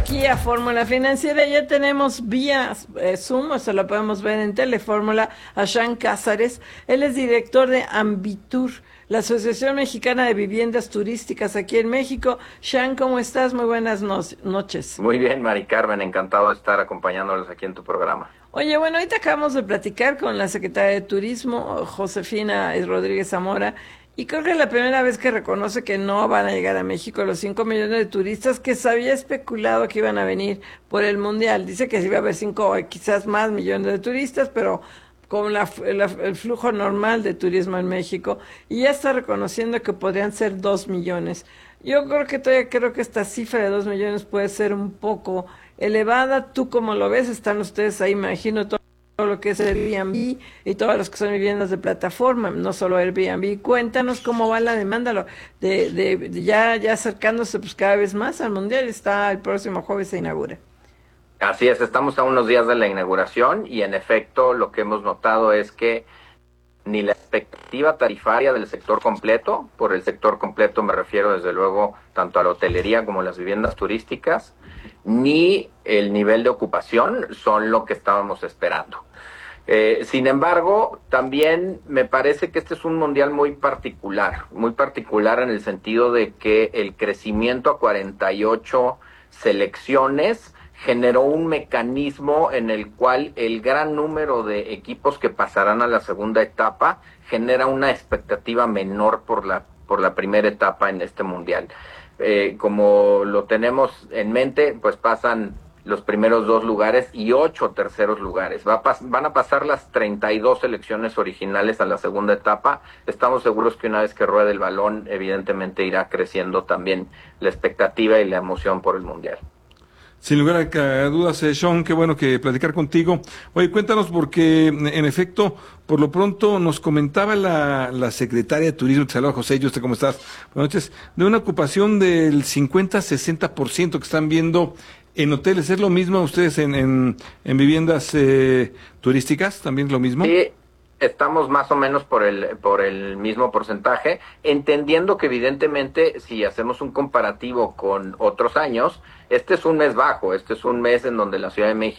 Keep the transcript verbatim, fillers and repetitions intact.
aquí a Fórmula Financiera. Ya tenemos vía eh, Zoom, o sea, lo podemos ver en Telefórmula, a Sean Cázares. Él es director de Ambitur, la Asociación Mexicana de Viviendas Turísticas aquí en México. Sean, ¿cómo estás? Muy buenas no noches. Muy bien, Mari Carmen, encantado de estar acompañándolos aquí en tu programa. Oye, bueno, ahorita acabamos de platicar con la secretaria de Turismo, Josefina Rodríguez Zamora, y creo que es la primera vez que reconoce que no van a llegar a México los cinco millones de turistas que se había especulado que iban a venir por el Mundial. Dice que sí iba a haber cinco, quizás más millones de turistas, pero con la, la, el flujo normal de turismo en México, y ya está reconociendo que podrían ser dos millones. Yo creo que todavía creo que esta cifra de dos millones puede ser un poco elevada. ¿Tú cómo lo ves? Están ustedes ahí, me imagino, todo lo que es Airbnb y todas las que son viviendas de plataforma, no solo Airbnb. Cuéntanos cómo va la demanda de, de, de ya, ya acercándose pues cada vez más al Mundial. Está el próximo jueves, se inaugura. Así es, estamos a unos días de la inauguración y en efecto lo que hemos notado es que ni la expectativa tarifaria del sector completo, por el sector completo me refiero desde luego tanto a la hotelería como a las viviendas turísticas, ni el nivel de ocupación son lo que estábamos esperando. Eh, sin embargo, también me parece que este es un mundial muy particular, muy particular en el sentido de que el crecimiento a cuarenta y ocho selecciones generó un mecanismo en el cual el gran número de equipos que pasarán a la segunda etapa genera una expectativa menor por la, por la primera etapa en este mundial. Eh, como lo tenemos en mente, pues pasan los primeros dos lugares y ocho terceros lugares. Va a pas- van a pasar las treinta y dos selecciones originales a la segunda etapa. Estamos seguros que una vez que ruede el balón, evidentemente irá creciendo también la expectativa y la emoción por el mundial. Sin lugar a dudas, eh, Sean, qué bueno que platicar contigo. Oye, cuéntanos porque, en efecto, por lo pronto nos comentaba la, la secretaria de Turismo, te saluda José, ¿usted cómo estás? Buenas noches. De una ocupación del cincuenta a sesenta por ciento que están viendo en hoteles. ¿Es lo mismo ustedes en, en, en viviendas eh, turísticas? ¿También es lo mismo? Sí. Estamos más o menos por el por el mismo porcentaje, entendiendo que evidentemente si hacemos un comparativo con otros años, este es un mes bajo, este es un mes en donde la Ciudad de México